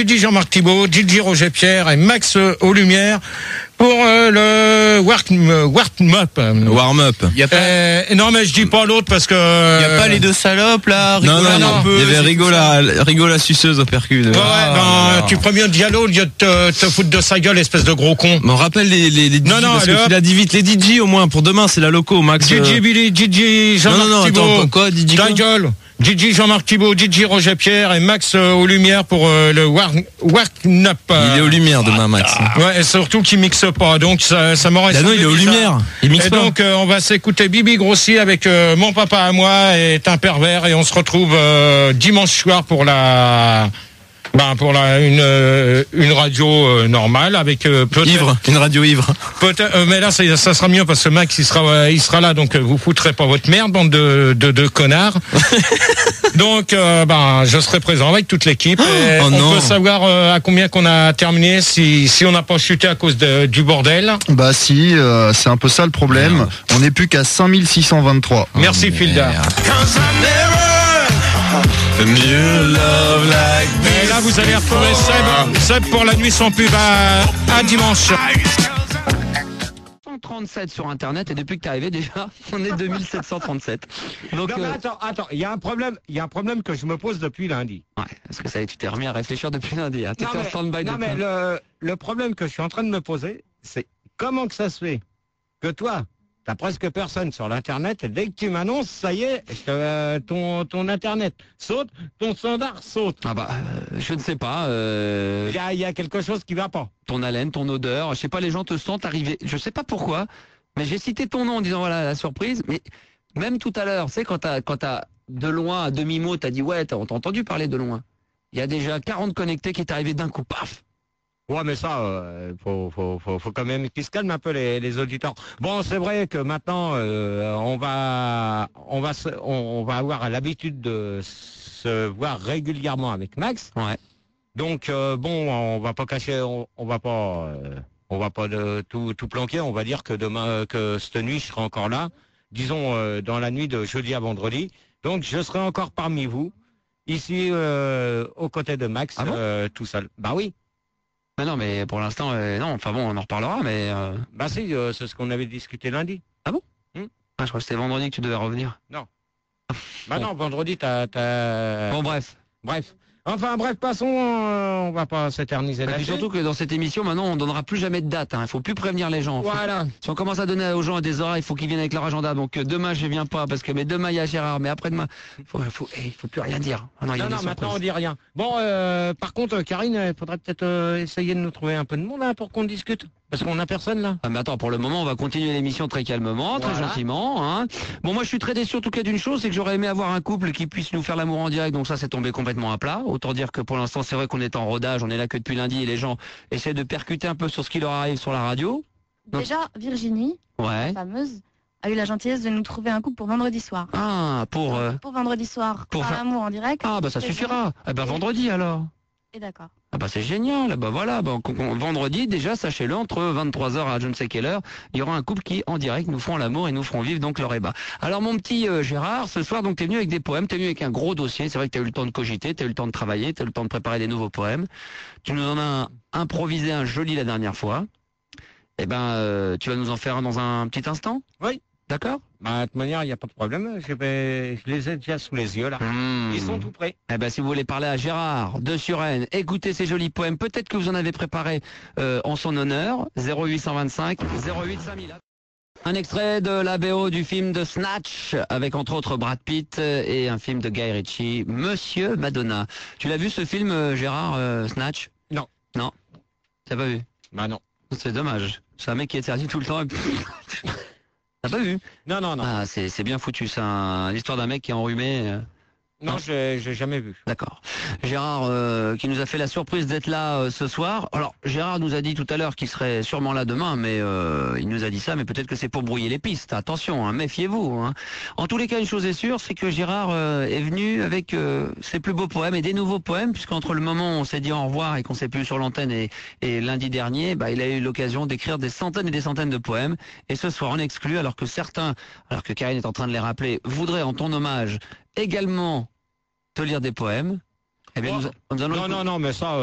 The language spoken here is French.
Gigi Jean-Marc Thibault, Gigi Roger Pierre et Max aux Lumières pour le warm-up. Non, mais je dis pas l'autre parce que... Il n'y a pas les deux salopes, là? Non. Il y avait Rigola suceuse au percu. Tu prends bien Diallo au lieu de te foutre de sa gueule, espèce de gros con. On rappelle les DJ, parce que tu l'as dit vite. Les DJ, au moins, pour demain, c'est la loco, Max. Gigi Billy, Gigi Jean-Marc Thibault. Attends, quoi, DJ? Ta gueule. Gigi Jean-Marc Thibault, Gigi Roger Pierre et Max aux Lumières pour le warm-up. Il est aux Lumières demain, Max. Ouais, et surtout qu'il mixe pas, donc ça m'aurait semblé. Non, il est aux Lumières. Il mixe pas. Et donc on va s'écouter Bibi Grossi avec Mon papa à moi est un pervers et on se retrouve dimanche soir pour une radio normale avec ivre, une radio ivre. Mais là ça sera mieux parce que Max il sera là, donc vous foutrez pas votre merde, bande de connards. Donc je serai présent avec toute l'équipe. On peut savoir à combien qu'on a terminé, si on n'a pas chuté à cause du bordel. Bah si, c'est un peu ça le problème. On n'est plus qu'à 5623. Merci Filda. Et là vous allez retrouver Seb pour la nuit sans pub à dimanche. 37 sur internet et depuis que t'es arrivé déjà on est 2737. Donc non, mais attends, il y a un problème que je me pose depuis lundi. Ouais, parce que ça y est, tu t'es remis à réfléchir depuis lundi, hein. T'étais en stand-by. Non mais le problème que je suis en train de me poser, c'est comment que ça se fait que toi t'as presque personne sur l'internet et dès que tu m'annonces, ça y est, ton internet saute, ton standard saute. Je ne sais pas. Il y a quelque chose qui va pas. Ton haleine, ton odeur, je sais pas, les gens te sentent arriver. Je sais pas pourquoi, mais j'ai cité ton nom en disant voilà la surprise. Mais même tout à l'heure, tu sais, quand t'as de loin à demi-mot, t'as dit ouais, t'as entendu parler de loin. Il y a déjà 40 connectés qui est arrivé d'un coup, paf. Ouais, mais ça, faut quand même qu'ils se calment un peu les auditeurs. Bon, c'est vrai que maintenant, on va avoir l'habitude de se voir régulièrement avec Max. Ouais. Donc on va pas cacher, on va pas tout planquer. On va dire que demain, que cette nuit, je serai encore là. Disons dans la nuit de jeudi à vendredi. Donc je serai encore parmi vous, ici aux côtés de Max, tout seul. Bah oui. Mais non, mais pour l'instant, non. Enfin bon, on en reparlera, mais... Bah si, c'est ce qu'on avait discuté lundi. Ah bon? Je crois que c'était vendredi que tu devais revenir. Non. Non, vendredi, t'as... Bon, bref. Enfin bref, passons, on va pas s'éterniser là. Et puis surtout que dans cette émission, maintenant, on donnera plus jamais de date. Il faut plus prévenir les gens. Voilà. Si on commence à donner aux gens des horaires, il faut qu'ils viennent avec leur agenda. Donc demain, je viens pas mais demain il y a Gérard, mais après-demain, il faut plus rien dire. Non, maintenant on dit rien. Bon, par contre, Karine, il faudrait peut-être essayer de nous trouver un peu de monde pour qu'on discute. Parce qu'on a personne là. Mais attends, pour le moment, on va continuer l'émission très calmement, très gentiment. Hein. Bon, moi, je suis très déçu en tout cas d'une chose, c'est que j'aurais aimé avoir un couple qui puisse nous faire l'amour en direct. Donc ça, c'est tombé complètement à plat. Autant dire que pour l'instant, c'est vrai qu'on est en rodage, on est là que depuis lundi et les gens essaient de percuter un peu sur ce qui leur arrive sur la radio. Donc... Déjà, Virginie, la fameuse, a eu la gentillesse de nous trouver un couple pour vendredi soir. Ah, pour vendredi soir, pour l'amour en direct. Ah, bah ça suffira. Eh ben vendredi alors. Et d'accord. Ah bah c'est génial, bah voilà, vendredi déjà, sachez-le, entre 23h à je ne sais quelle heure, il y aura un couple qui, en direct, nous feront l'amour et nous feront vivre donc leur ébat. Alors mon petit Gérard, ce soir, donc t'es venu avec des poèmes, t'es venu avec un gros dossier, c'est vrai que t'as eu le temps de cogiter, t'as eu le temps de travailler, t'as eu le temps de préparer des nouveaux poèmes. Tu nous en as improvisé un joli la dernière fois. Eh ben, tu vas nous en faire un dans un petit instant? Oui. D'accord? Bah, de toute manière, il n'y a pas de problème. Je les ai déjà sous les yeux, là. Ils sont tout prêts. Eh ben, si vous voulez parler à Gérard de Suresnes, écoutez ces jolis poèmes. Peut-être que vous en avez préparé en son honneur. 0825 08 5000. Un extrait de la BO du film de Snatch, avec entre autres Brad Pitt et un film de Guy Ritchie, Monsieur Madonna. Tu l'as vu ce film, Gérard, Snatch? Non. Non. T'as pas vu? Bah non. C'est dommage. C'est un mec qui est servi tout le temps. T'as pas vu? Non. Ah, c'est bien foutu, c'est l'histoire d'un mec qui est enrhumé. Non, j'ai jamais vu. D'accord. Gérard, qui nous a fait la surprise d'être là ce soir. Alors, Gérard nous a dit tout à l'heure qu'il serait sûrement là demain, mais il nous a dit ça, mais peut-être que c'est pour brouiller les pistes. Attention, hein, méfiez-vous. Hein. En tous les cas, une chose est sûre, c'est que Gérard est venu avec ses plus beaux poèmes et des nouveaux poèmes, puisqu'entre le moment où on s'est dit au revoir et qu'on s'est plus sur l'antenne et lundi dernier, il a eu l'occasion d'écrire des centaines et des centaines de poèmes. Et ce soir, en exclu, alors que Karine est en train de les rappeler, voudraient en ton hommage également te lire des poèmes. Eh bien, nous allons... Non, mais ça...